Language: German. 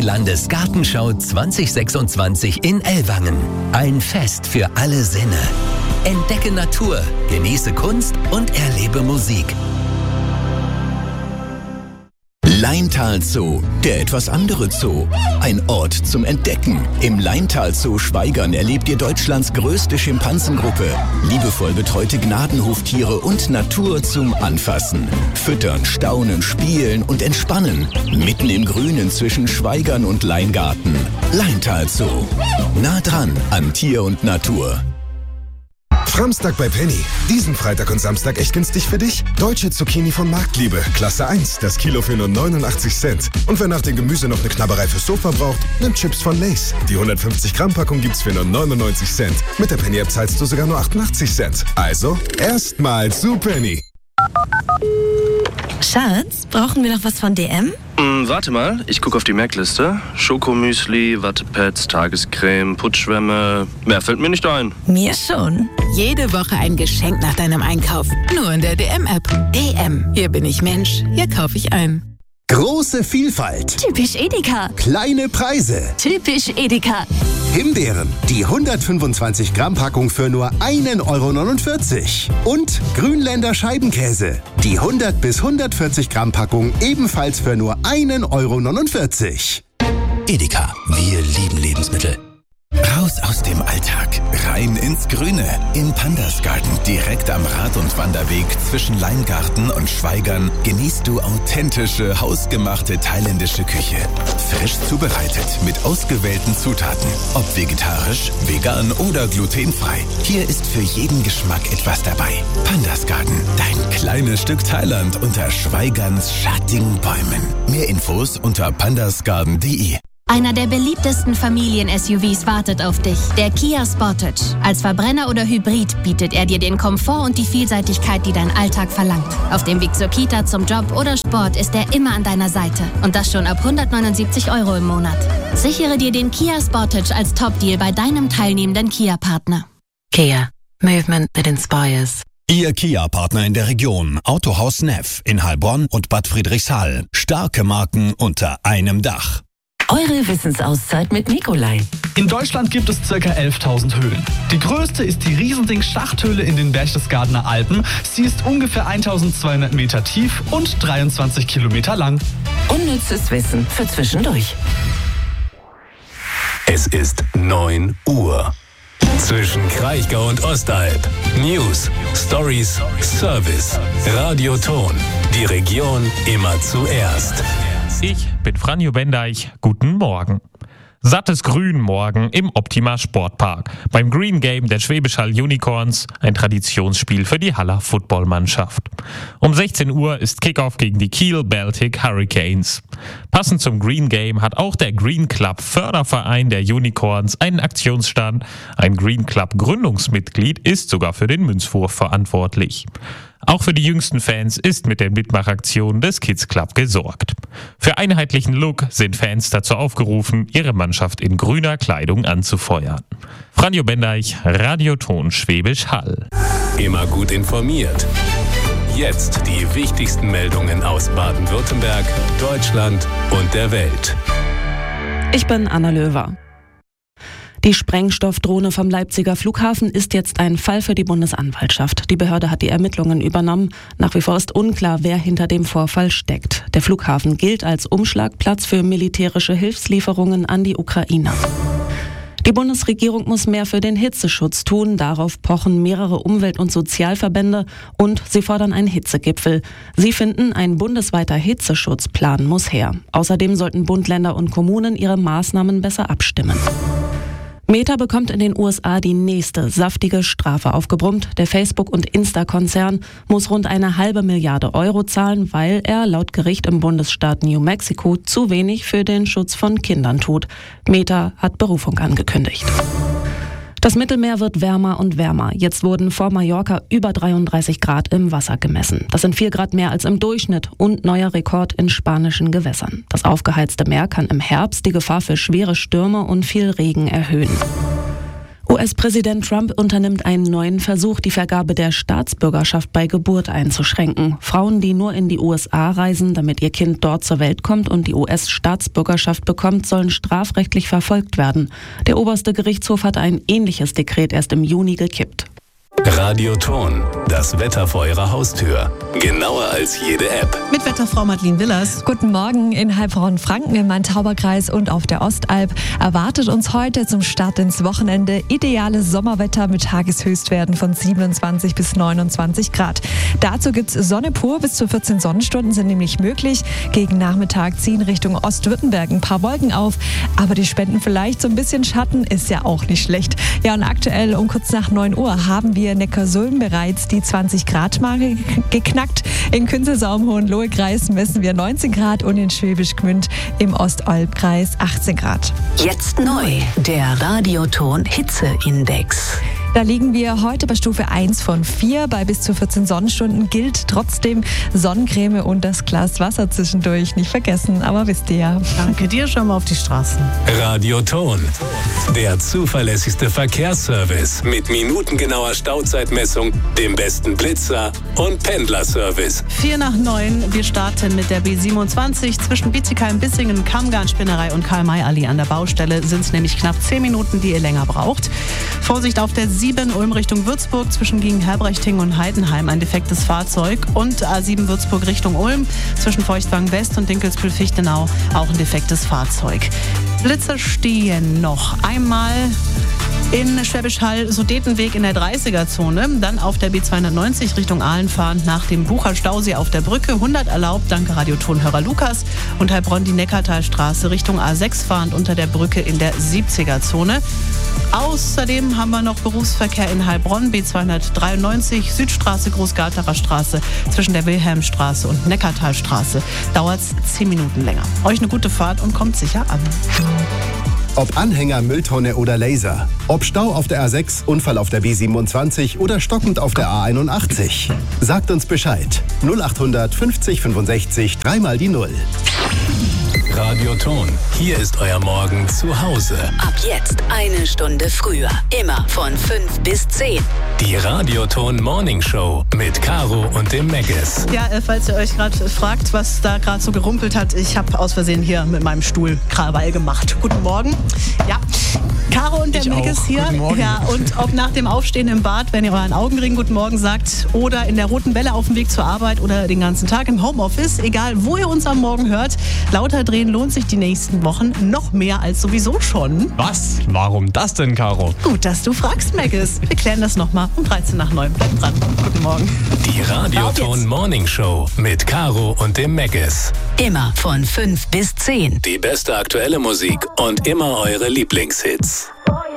Landesgartenschau 2026 in Ellwangen. Ein Fest für alle Sinne. Entdecke Natur, genieße Kunst und erlebe Musik. Laintal Zoo, der etwas andere Zoo. Ein Ort zum Entdecken. Im Laintal Zoo Schwaigern erlebt ihr Deutschlands größte Schimpansengruppe. Liebevoll betreute Gnadenhoftiere und Natur zum Anfassen. Füttern, staunen, spielen und entspannen. Mitten im Grünen zwischen Schwaigern und Leingarten. Laintal Zoo. Nah dran an Tier und Natur. Framstag bei Penny. Diesen Freitag und Samstag echt günstig für dich. Deutsche Zucchini von Marktliebe, Klasse 1, das Kilo für nur 89 Cent. Und wer nach dem Gemüse noch eine Knabberei fürs Sofa braucht, nimmt Chips von Lay's. Die 150 Gramm Packung gibt's für nur 99 Cent. Mit der Penny-App zahlst du sogar nur 88 Cent. Also, erstmal zu Penny. Schatz, brauchen wir noch was von DM? Warte mal, ich gucke auf die Merkliste. Schokomüsli, Wattepads, Tagescreme, Putzschwämme. Mehr fällt mir nicht ein. Mir schon. Jede Woche ein Geschenk nach deinem Einkauf. Nur in der DM-App. DM. Hier bin ich Mensch. Hier kaufe ich ein. Große Vielfalt. Typisch Edeka. Kleine Preise. Typisch Edeka. Himbeeren, die 125 Gramm Packung für nur 1,49 €. Und Grünländer Scheibenkäse, die 100 bis 140 Gramm Packung ebenfalls für nur 1,49 €. Edeka, wir lieben Lebensmittel. Raus aus dem Alltag, rein ins Grüne. In Pandas Garten, direkt am Rad- und Wanderweg zwischen Leingarten und Schwaigern, genießt du authentische, hausgemachte thailändische Küche. Frisch zubereitet, mit ausgewählten Zutaten. Ob vegetarisch, vegan oder glutenfrei. Hier ist für jeden Geschmack etwas dabei. Pandas Garten, dein kleines Stück Thailand unter Schweigerns schattigen Bäumen. Mehr Infos unter pandasgarden.de. Einer der beliebtesten Familien-SUVs wartet auf dich. Der Kia Sportage. Als Verbrenner oder Hybrid bietet er dir den Komfort und die Vielseitigkeit, die dein Alltag verlangt. Auf dem Weg zur Kita, zum Job oder Sport ist er immer an deiner Seite. Und das schon ab 179 € im Monat. Sichere dir den Kia Sportage als Top-Deal bei deinem teilnehmenden Kia-Partner. Kia. Movement that inspires. Ihr Kia-Partner in der Region. Autohaus Neff in Heilbronn und Bad Friedrichshall. Starke Marken unter einem Dach. Eure Wissensauszeit mit Nikolai. In Deutschland gibt es ca. 11.000 Höhlen. Die größte ist die Riesending-Schachthöhle in den Berchtesgadener Alpen. Sie ist ungefähr 1.200 Meter tief und 23 Kilometer lang. Unnützes Wissen für zwischendurch. Es ist 9 Uhr. Zwischen Kraichgau und Ostalb. News, Stories, Service, Radioton. Die Region immer zuerst. Ich bin Franjo Bendeich. Guten Morgen. Sattes Grün morgen im Optima Sportpark. Beim Green Game der Schwäbisch Hall Unicorns, ein Traditionsspiel für die Haller Footballmannschaft. Um 16 Uhr ist Kickoff gegen die Kiel Baltic Hurricanes. Passend zum Green Game hat auch der Green Club Förderverein der Unicorns einen Aktionsstand. Ein Green Club Gründungsmitglied ist sogar für den Münzwurf verantwortlich. Auch für die jüngsten Fans ist mit der Mitmachaktion des Kids Club gesorgt. Für einheitlichen Look sind Fans dazu aufgerufen, ihre Mannschaft in grüner Kleidung anzufeuern. Franjo Bendeich, Radioton Schwäbisch Hall. Immer gut informiert. Jetzt die wichtigsten Meldungen aus Baden-Württemberg, Deutschland und der Welt. Ich bin Anna Löwer. Die Sprengstoffdrohne vom Leipziger Flughafen ist jetzt ein Fall für die Bundesanwaltschaft. Die Behörde hat die Ermittlungen übernommen. Nach wie vor ist unklar, wer hinter dem Vorfall steckt. Der Flughafen gilt als Umschlagplatz für militärische Hilfslieferungen an die Ukraine. Die Bundesregierung muss mehr für den Hitzeschutz tun. Darauf pochen mehrere Umwelt- und Sozialverbände und sie fordern einen Hitzegipfel. Sie finden, ein bundesweiter Hitzeschutzplan muss her. Außerdem sollten Bund, Länder und Kommunen ihre Maßnahmen besser abstimmen. Meta bekommt in den USA die nächste saftige Strafe aufgebrummt. Der Facebook- und Insta-Konzern muss rund 1,5 Milliarde € zahlen, weil er laut Gericht im Bundesstaat New Mexico zu wenig für den Schutz von Kindern tut. Meta hat Berufung angekündigt. Das Mittelmeer wird wärmer und wärmer. Jetzt wurden vor Mallorca über 33 Grad im Wasser gemessen. Das sind 4 Grad mehr als im Durchschnitt und neuer Rekord in spanischen Gewässern. Das aufgeheizte Meer kann im Herbst die Gefahr für schwere Stürme und viel Regen erhöhen. US-Präsident Trump unternimmt einen neuen Versuch, die Vergabe der Staatsbürgerschaft bei Geburt einzuschränken. Frauen, die nur in die USA reisen, damit ihr Kind dort zur Welt kommt und die US-Staatsbürgerschaft bekommt, sollen strafrechtlich verfolgt werden. Der oberste Gerichtshof hat ein ähnliches Dekret erst im Juni gekippt. Radioton, das Wetter vor Ihrer Haustür. Genauer als jede App. Mit Wetterfrau Madeleine Willers. Guten Morgen. In Heilbronn-Franken im Main-Tauber-Kreis und auf der Ostalb erwartet uns heute zum Start ins Wochenende ideales Sommerwetter mit Tageshöchstwerten von 27 bis 29 Grad. Dazu gibt's Sonne pur, bis zu 14 Sonnenstunden sind nämlich möglich. Gegen Nachmittag ziehen Richtung Ostwürttemberg ein paar Wolken auf, aber die spenden vielleicht so ein bisschen Schatten, ist ja auch nicht schlecht. Ja, und aktuell um kurz nach 9 Uhr haben wir Neckarsulm bereits die 20-Grad-Marke geknackt. In Künzelsau-Hohenlohe-Kreis messen wir 19 Grad und in Schwäbisch Gmünd im Ostalbkreis 18 Grad. Jetzt neu, der Radioton Hitzeindex. Da liegen wir heute bei Stufe 1 von 4. Bei bis zu 14 Sonnenstunden gilt trotzdem Sonnencreme und das Glas Wasser zwischendurch. Nicht vergessen, aber wisst ihr ja. Danke dir, schau mal auf die Straßen. Radioton, der zuverlässigste Verkehrsservice mit minutengenauer Stauzeitmessung, dem besten Blitzer und Pendlerservice. 8:45. Wir starten mit der B27 zwischen Bietigheim-Bissingen, Kammgarn-Spinnerei und Karl-May-Allee an der Baustelle. Sind es nämlich knapp 10 Minuten, die ihr länger braucht. Vorsicht auf der 7 Ulm Richtung Würzburg zwischen Gegen-Herbrechting und Heidenheim ein defektes Fahrzeug und A7 Würzburg Richtung Ulm zwischen Feuchtwagen West und Dinkelsbühl-Fichtenau auch ein defektes Fahrzeug. Blitzer stehen noch einmal in Schwäbisch Hall, Sudetenweg in der 30er-Zone, dann auf der B290 Richtung Aalen fahrend nach dem Bucher-Stausee auf der Brücke, 100 erlaubt, danke Radiotonhörer Lukas, und Heilbronn die Neckartalstraße Richtung A6 fahrend unter der Brücke in der 70er-Zone. Außerdem haben wir noch Berufsverkehr in Heilbronn, B293, Südstraße, Großgarterer Straße, zwischen der Wilhelmstraße und Neckartalstraße. Dauert es 10 Minuten länger. Euch eine gute Fahrt und kommt sicher an. Ob Anhänger, Mülltonne oder Laser. Ob Stau auf der A6, Unfall auf der B27 oder stockend auf der A81. Sagt uns Bescheid. 0800 50 65 3 mal die 0. Radioton, hier ist euer Morgen zu Hause. Ab jetzt eine Stunde früher. Immer von 5 bis 10. Die Radioton Morning Show mit Caro und dem Meggis. Ja, falls ihr euch gerade fragt, was da gerade so gerumpelt hat, ich habe aus Versehen hier mit meinem Stuhl Krawall gemacht. Guten Morgen. Ja, Caro und der Meggis hier. Guten Morgen. Ja, und ob nach dem Aufstehen im Bad, wenn ihr euren Augenring Guten Morgen sagt, oder in der Roten Welle auf dem Weg zur Arbeit oder den ganzen Tag im Homeoffice, egal wo ihr uns am Morgen hört, lauter drehen lohnt sich die nächsten Wochen noch mehr als sowieso schon. Was? Warum das denn, Caro? Gut, dass du fragst, Meggis. Wir klären das nochmal um 13 nach 9. Bleibt dran. Guten Morgen. Die Radioton Morning Show mit Caro und dem Meggis. Immer von 5 bis 10. Die beste aktuelle Musik und immer eure Lieblingshits.